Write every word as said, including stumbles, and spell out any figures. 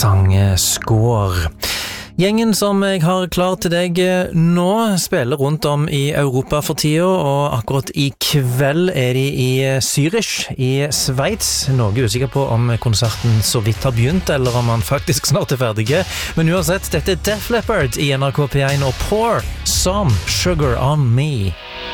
sang Score. Gjengen som jeg har klar til deg nå spiller rundt om i Europa for tida, og akkurat i kveld er de i Zürich i Sveits. Noe usikker på om konserten så vidt har begynt, eller om han faktisk snart er ferdig. Men uansett, dette er Def Leppard i N R K P one og Pour Some Sugar on Me.